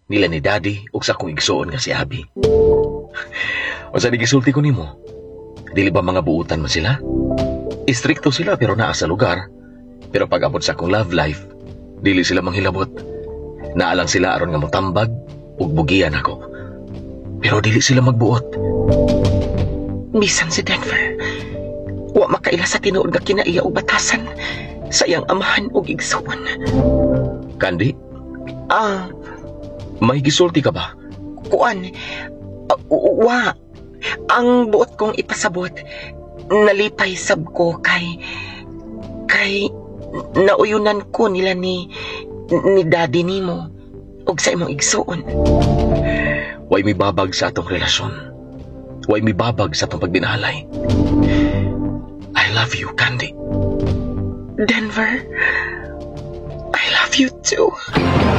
nila ni Daddy ug sa akong igsuon nga si Abby. O sa gisulti ko nimo, dili ba mga buutan man sila? Istrikto sila pero naa sa lugar. Pero pag abot sa akong love life, dili sila manghilabot. Naalang sila aron nga motambag ug bugian ako. Pero dili sila magbuot. Bisan si Denver, wa makaila sa tinuod nga kinaiya og batasan sa iyang amahan ug igsuon. Candy, may gisulti ka ba? Kuan, wa. Ang buot kong ipasabot, nalipay sab ko kay nauyunan ko nila ni Daddy nimo ug sa imong igsuon. Way mibabag sa atong relasyon. Way mibabag sa atong pagbinahalay. I love you, Candy. Denver, I love you too.